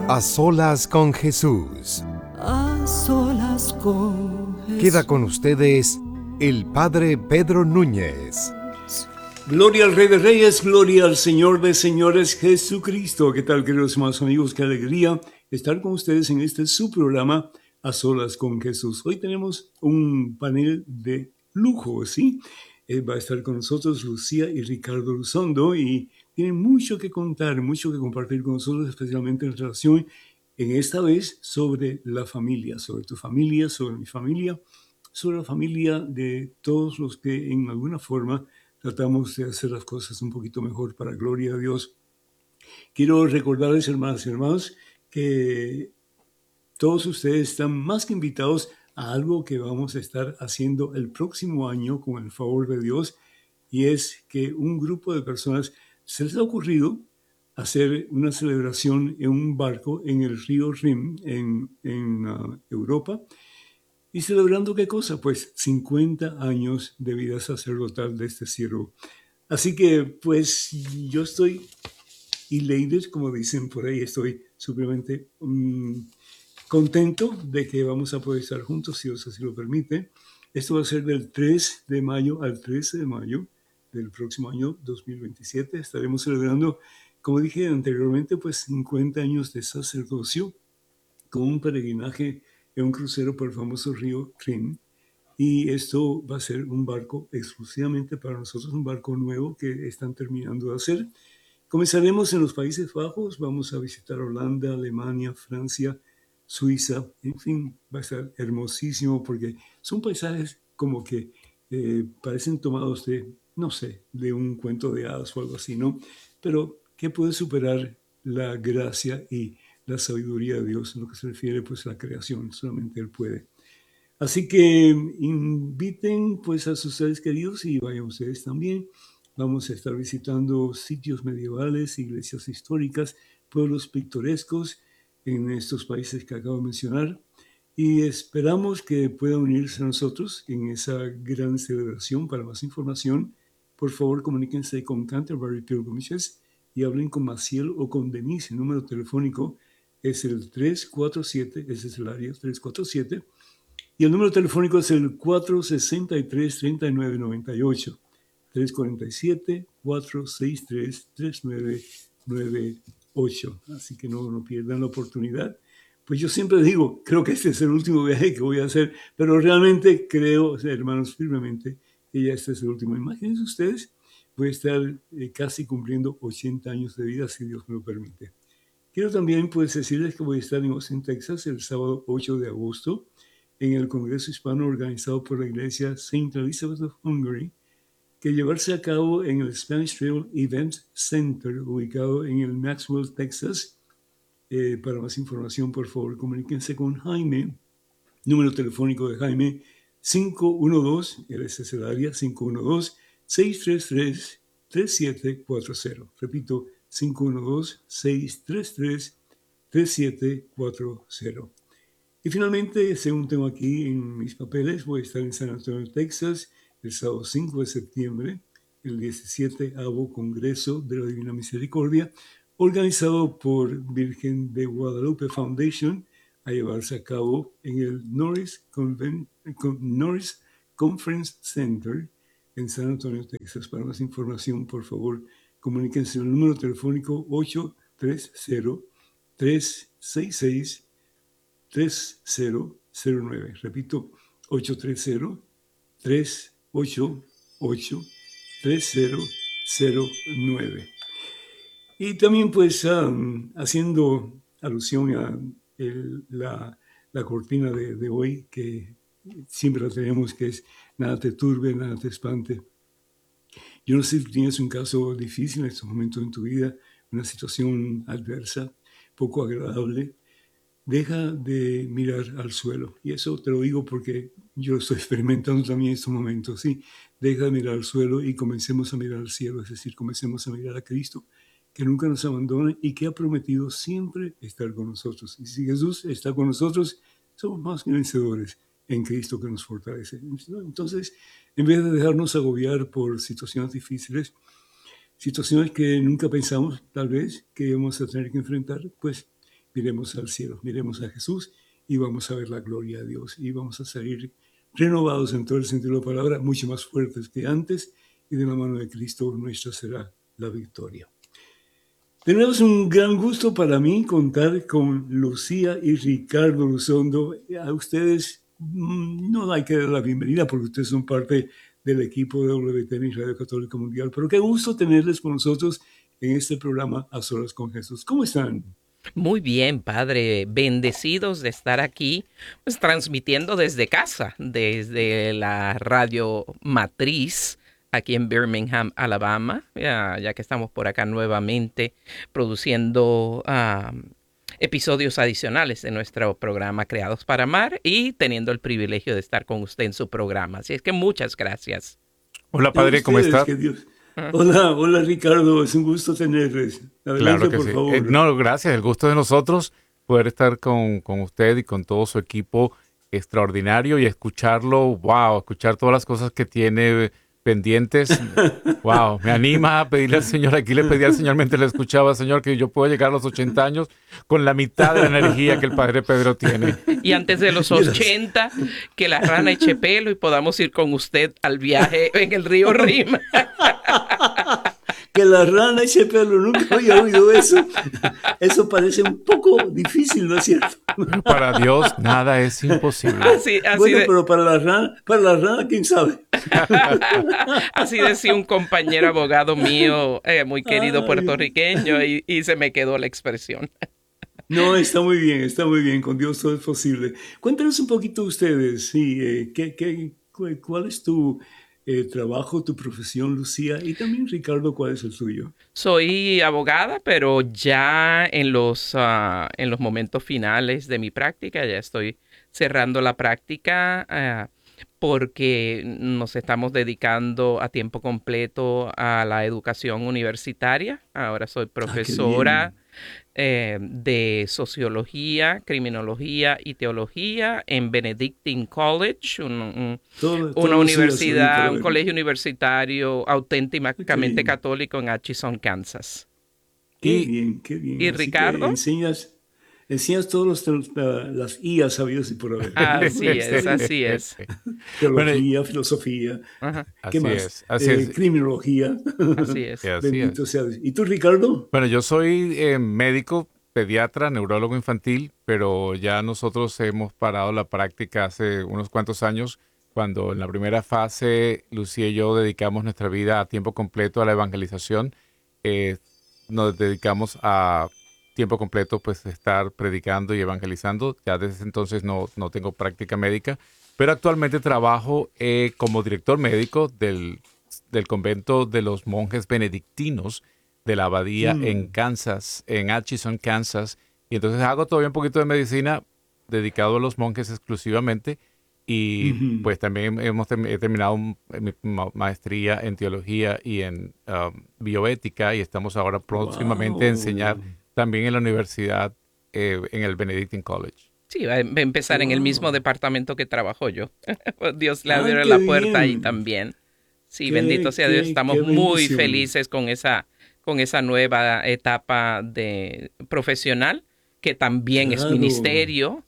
A solas con Jesús. A solas con Jesús. Queda con ustedes el Padre Pedro Núñez. Gloria al Rey de Reyes, gloria al Señor de Señores, Jesucristo. ¿Qué tal, queridos hermanos amigos? Qué alegría estar con ustedes en este su programa A Solas con Jesús. Hoy tenemos un panel de lujo, ¿sí? Va a estar con nosotros Lucía y Ricardo Luzondo y tienen mucho que contar, mucho que compartir con nosotros, especialmente en relación, en esta vez, sobre la familia, sobre tu familia, sobre mi familia, sobre la familia de todos los que en alguna forma tratamos de hacer las cosas un poquito mejor para gloria a Dios. Quiero recordarles, hermanas y hermanos, que todos ustedes están más que invitados a algo que vamos a estar haciendo el próximo año con el favor de Dios, y es que un grupo de personas se les ha ocurrido hacer una celebración en un barco en el río Rin, en Europa. ¿Y celebrando qué cosa? Pues 50 años de vida sacerdotal de este siervo. Así que, pues, yo estoy elated, como dicen por ahí, estoy supremamente contento de que vamos a poder estar juntos, si Dios así lo permite. Esto va a ser del 3 de mayo al 13 de mayo del próximo año 2027. Estaremos celebrando, como dije anteriormente, pues 50 años de sacerdocio con un peregrinaje en un crucero por el famoso río Rin. Y esto va a ser un barco exclusivamente para nosotros, un barco nuevo que están terminando de hacer. Comenzaremos en los Países Bajos, vamos a visitar Holanda, Alemania, Francia, Suiza, en fin, va a estar hermosísimo porque son paisajes como que parecen tomados de, no sé, de un cuento de hadas o algo así, ¿no? Pero ¿qué puede superar la gracia y la sabiduría de Dios en lo que se refiere pues a la creación? Solamente Él puede. Así que inviten pues a sus seres queridos y vayan ustedes también. Vamos a estar visitando sitios medievales, iglesias históricas, pueblos pintorescos en estos países que acabo de mencionar. Y esperamos que puedan unirse a nosotros en esa gran celebración. Para más información, por favor, comuníquense con Canterbury Pilgrimages y hablen con Maciel o con Denise. El número telefónico es el 347, ese es el área 347. Y el número telefónico es el 463-3998. 347-463-3998. Así que no pierdan la oportunidad. Pues yo siempre digo, creo que este es el último viaje que voy a hacer, pero realmente creo, hermanos, firmemente, que ya este es el último. Imagínense ustedes, voy a estar casi cumpliendo 80 años de vida, si Dios me lo permite. Quiero también pues decirles que voy a estar en Austin, Texas, el sábado 8 de agosto, en el Congreso Hispano organizado por la Iglesia St. Elizabeth of Hungary, que llevarse a cabo en el Spanish Trail Event Center, ubicado en el Maxwell, Texas. Para más información, por favor, comuníquense con Jaime. Número telefónico de Jaime, 512, ese es el área, 512-633-3740. Repito, 512-633-3740. Y finalmente, según tengo aquí en mis papeles, voy a estar en San Antonio, Texas, el sábado 5 de septiembre, el 17º Congreso de la Divina Misericordia, organizado por Virgen de Guadalupe Foundation, a llevarse a cabo en el Norris Conference Center en San Antonio, Texas. Para más información, por favor, comuníquense al número telefónico 830-366-3009. Repito, 830-388-3009. Y también pues haciendo alusión a la cortina de hoy, que siempre la tenemos, que es nada te turbe, nada te espante. Yo no sé si tienes un caso difícil en estos momentos en tu vida, una situación adversa, poco agradable. Deja de mirar al suelo. Y eso te lo digo porque yo lo estoy experimentando también en estos momentos. Sí, deja de mirar al suelo y comencemos a mirar al cielo. Es decir, comencemos a mirar a Cristo, que nunca nos abandona y que ha prometido siempre estar con nosotros. Y si Jesús está con nosotros, somos más que vencedores en Cristo que nos fortalece. Entonces, en vez de dejarnos agobiar por situaciones difíciles, situaciones que nunca pensamos tal vez que íbamos a tener que enfrentar, pues miremos al cielo, miremos a Jesús y vamos a ver la gloria de Dios y vamos a salir renovados en todo el sentido de la palabra, mucho más fuertes que antes, y de la mano de Cristo nuestra será la victoria. Tenemos un gran gusto para mí contar con Lucía y Ricardo Luzondo. A ustedes no hay que dar la bienvenida porque ustedes son parte del equipo de WTN Radio Católica Mundial, pero qué gusto tenerles con nosotros en este programa A Solas con Jesús. ¿Cómo están? Muy bien, padre. Bendecidos de estar aquí, pues transmitiendo desde casa, desde la radio matriz aquí en Birmingham, Alabama, ya que estamos por acá nuevamente produciendo episodios adicionales de nuestro programa Creados para Amar y teniendo el privilegio de estar con usted en su programa. Así es que muchas gracias. Hola, padre, ¿cómo está? Hola, Ricardo, es un gusto tenerles. Adelante, claro que por sí. favor. No, gracias, el gusto de nosotros poder estar con usted y con todo su equipo extraordinario y escucharlo, escuchar todas las cosas que tiene pendientes. Me anima a pedirle al Señor. Aquí le pedí al Señor mientras le escuchaba, Señor, que yo pueda llegar a los 80 años con la mitad de la energía que el Padre Pedro tiene. Y antes de los 80, que la rana eche pelo y podamos ir con usted al viaje en el río Rin. Que la rana eche pelo, nunca había oído eso. Eso parece un poco difícil, ¿no es cierto? Para Dios nada es imposible. Así bueno, pero para la rana, ¿quién sabe? Así decía un compañero abogado mío, muy querido puertorriqueño, y se me quedó la expresión. No, está muy bien, con Dios todo es posible. Cuéntanos un poquito ustedes, sí, ¿cuál es tu trabajo, tu profesión, Lucía? Y también, Ricardo, ¿cuál es el suyo? Soy abogada, pero ya en los momentos finales de mi práctica, ya estoy cerrando la práctica porque nos estamos dedicando a tiempo completo a la educación universitaria. Ahora soy profesora de sociología, criminología y teología en Benedictine College, una universidad, un colegio universitario auténticamente católico en Atchison, Kansas. Qué bien. ¿Y así Ricardo? Enseñas todas las IAs sabidos y por haber. Así es. Teología, filosofía. Ajá. ¿Qué más? Así es. Criminología. Así es. Bendito sea Dios. ¿Y tú, Ricardo? Bueno, yo soy médico, pediatra, neurólogo infantil, pero ya nosotros hemos parado la práctica hace unos cuantos años, cuando en la primera fase Lucía y yo dedicamos nuestra vida a tiempo completo a la evangelización. Nos dedicamos a tiempo completo, pues, estar predicando y evangelizando. Ya desde entonces no tengo práctica médica, pero actualmente trabajo como director médico del convento de los monjes benedictinos de la abadía en Kansas, en Atchison, Kansas. Y entonces hago todavía un poquito de medicina dedicado a los monjes exclusivamente. Y pues también he terminado mi maestría en teología y en bioética, y estamos ahora próximamente a enseñar también en la universidad, en el Benedictine College. Sí, va a empezar en el mismo departamento que trabajo yo. Dios le abrió la puerta ahí también. Sí, bendito sea Dios. Estamos muy felices con esa nueva etapa profesional, que también es ministerio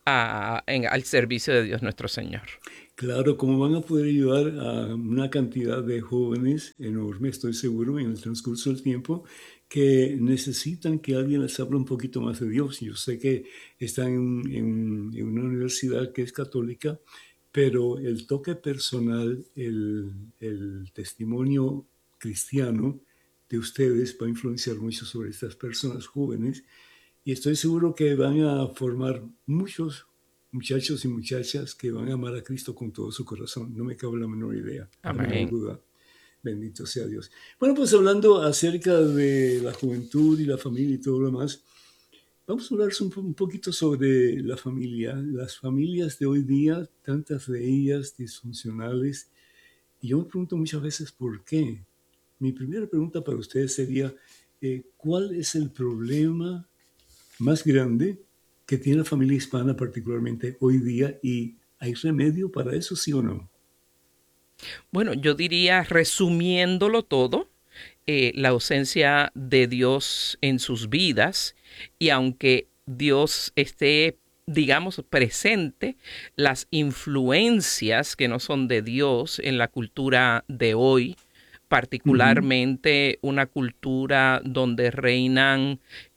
al servicio de Dios nuestro Señor. Claro, como van a poder ayudar a una cantidad de jóvenes enorme, estoy seguro, en el transcurso del tiempo, que necesitan que alguien les hable un poquito más de Dios. Yo sé que están en una universidad que es católica, pero el toque personal, el testimonio cristiano de ustedes va a influenciar mucho sobre estas personas jóvenes, y estoy seguro que van a formar muchos muchachos y muchachas que van a amar a Cristo con todo su corazón. No me cabe la menor idea, la menor duda. Bendito sea Dios. Bueno, pues hablando acerca de la juventud y la familia y todo lo demás, vamos a hablar un poquito sobre la familia. Las familias de hoy día, tantas de ellas disfuncionales, y yo me pregunto muchas veces por qué. Mi primera pregunta para ustedes sería, ¿cuál es el problema más grande que tiene la familia hispana particularmente hoy día, y hay remedio para eso, sí o no? Bueno, yo diría, resumiéndolo todo, la ausencia de Dios en sus vidas, y aunque Dios esté, digamos, presente, las influencias que no son de Dios en la cultura de hoy, particularmente una cultura donde reinan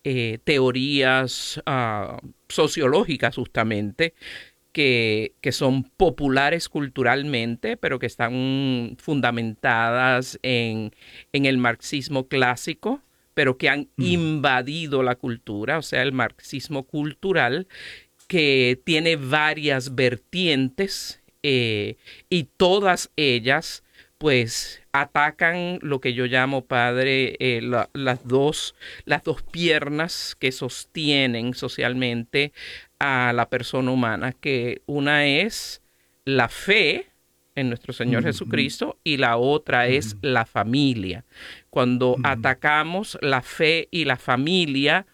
teorías sociológicas justamente, que son populares culturalmente, pero que están fundamentadas en el marxismo clásico, pero que han invadido la cultura, o sea, el marxismo cultural, que tiene varias vertientes y todas ellas pues atacan lo que yo llamo, padre, las dos piernas que sostienen socialmente a la persona humana, que una es la fe en nuestro Señor Jesucristo y la otra es la familia. Cuando atacamos la fe y la familia,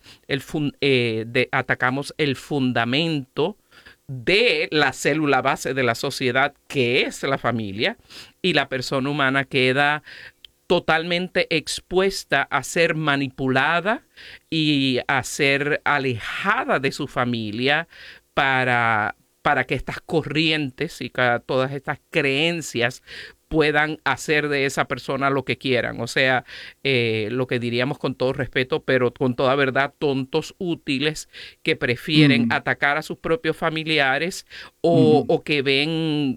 atacamos el fundamento de la célula base de la sociedad, que es la familia, y la persona humana queda totalmente expuesta a ser manipulada y a ser alejada de su familia para que estas corrientes y todas estas creencias puedan hacer de esa persona lo que quieran. O sea, lo que diríamos con todo respeto, pero con toda verdad, tontos útiles que prefieren atacar a sus propios familiares o que ven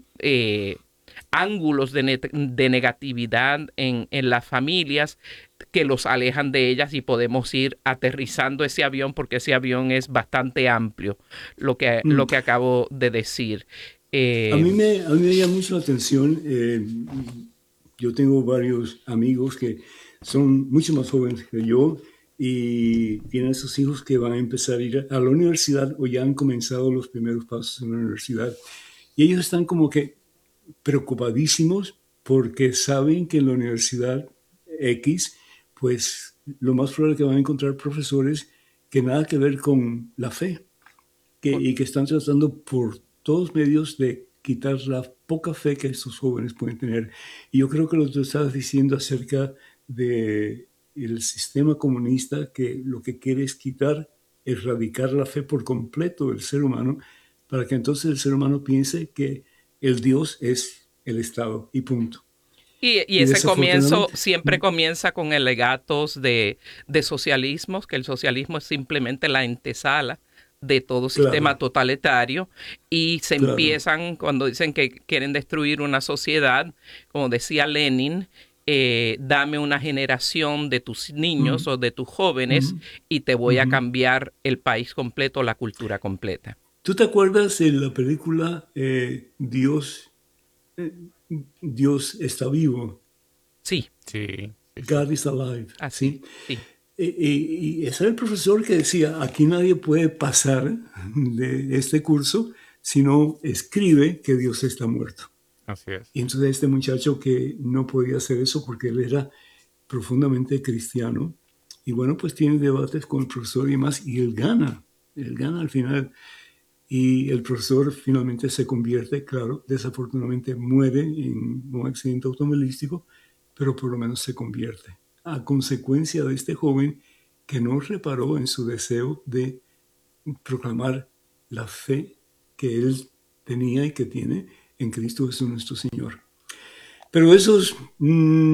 ángulos de negatividad en las familias que los alejan de ellas, y podemos ir aterrizando ese avión, porque ese avión es bastante amplio, lo que acabo de decir. A mí me llama mucho la atención. Yo tengo varios amigos que son mucho más jóvenes que yo y tienen sus hijos que van a empezar a ir a la universidad o ya han comenzado los primeros pasos en la universidad. Y ellos están como que preocupadísimos porque saben que en la universidad X, pues lo más probable es que van a encontrar profesores que nada que ver con la fe y que están tratando por todos medios de quitar la poca fe que estos jóvenes pueden tener. Y yo creo que lo que tú estabas diciendo acerca del sistema comunista, que lo que quiere es quitar, erradicar la fe por completo del ser humano, para que entonces el ser humano piense que el Dios es el Estado y punto. Y ese comienzo siempre comienza con alegatos de socialismos, que el socialismo es simplemente la antesala de todo sistema totalitario, y se empiezan cuando dicen que quieren destruir una sociedad, como decía Lenin, dame una generación de tus niños o de tus jóvenes y te voy a cambiar el país completo, la cultura completa. ¿Tú te acuerdas de la película Dios está vivo? Sí. God is alive. Así, sí. Y ese era el profesor que decía, aquí nadie puede pasar de este curso si no escribe que Dios está muerto. Así es. Y entonces este muchacho que no podía hacer eso porque él era profundamente cristiano, y bueno, pues tiene debates con el profesor y demás, y él gana al final. Y el profesor finalmente se convierte, claro, desafortunadamente muere en un accidente automovilístico, pero por lo menos se convierte, a consecuencia de este joven que no reparó en su deseo de proclamar la fe que él tenía y que tiene en Cristo Jesús nuestro Señor. Pero esos